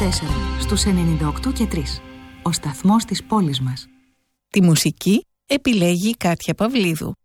στους 98 και 3. Ο σταθμός της πόλης μας. Τη μουσική επιλέγει η Κάτια Παυλίδου.